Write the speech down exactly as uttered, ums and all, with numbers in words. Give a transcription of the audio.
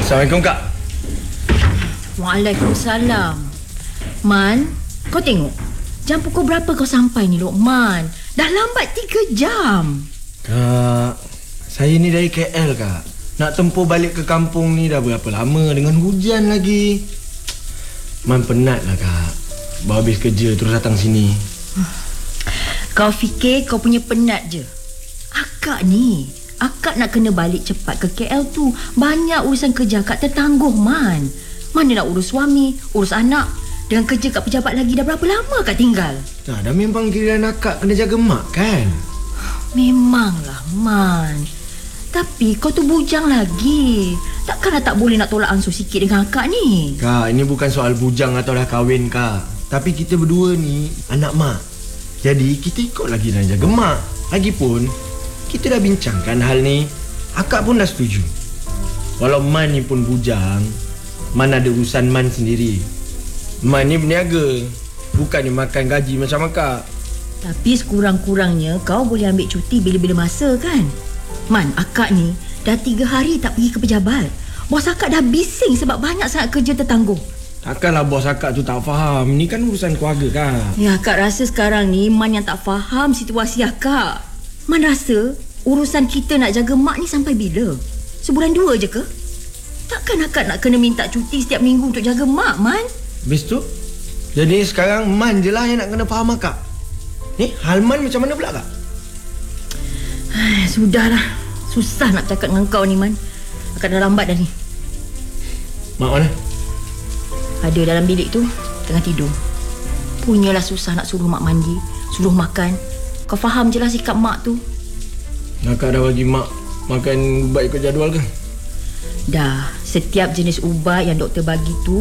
Assalamualaikum, Kak. Waalaikumsalam. Man, kau tengok. Jam pukul berapa kau sampai ni, Lokman? Dah lambat tiga jam. Kak, saya ni dari K L, Kak. Nak tempuh balik ke kampung ni dah berapa lama dengan hujan lagi. Man penat lah, Kak. Baru habis kerja terus datang sini. Kau fikir kau punya penat je. Akak ni, akak nak kena balik cepat ke K L tu. Banyak urusan kerja akak tertangguh, Man. Mana nak urus suami, urus anak. Dengan kerja kat pejabat lagi dah berapa lama akak tinggal? Nah, dah memang giliran akak kena jaga mak, kan? Memanglah, Man. Tapi kau tu bujang lagi. Takkanlah tak boleh nak tolak ansur sikit dengan akak ni? Kak, ini bukan soal bujang atau dah kahwin, Kak. Tapi kita berdua ni anak mak. Jadi kita ikut lagi dan jaga mak. Lagipun kita dah bincangkan hal ni. Akak pun dah setuju. Walau Man ni pun bujang, Man ada urusan Man sendiri. Man ni berniaga, bukannya makan gaji macam akak. Tapi sekurang-kurangnya kau boleh ambil cuti bila-bila masa, kan? Man, akak ni dah tiga hari tak pergi ke pejabat. Bos akak dah bising sebab banyak sangat kerja tertangguh. Takkanlah bos akak tu tak faham. Ni kan urusan keluarga, Kak. Ya, akak rasa sekarang ni Man yang tak faham situasi akak. Man rasa urusan kita nak jaga mak ni sampai bila? Sebulan dua je ke? Takkan akak nak kena minta cuti setiap minggu untuk jaga mak, Man? Habis tu, jadi sekarang Man je lah yang nak kena faham akak. Ni hal Man macam mana pula, Kak? Ay, sudahlah. Susah nak cakap dengan kau ni, Man. Akak dah lambat dah ni. Mak mana? Ada dalam bilik tu, tengah tidur. Punyalah susah nak suruh mak mandi, suruh makan. Kau faham je lah sikap mak tu. Akak dah bagi mak makan ubat ikut jadual ke? Dah, setiap jenis ubat yang doktor bagi tu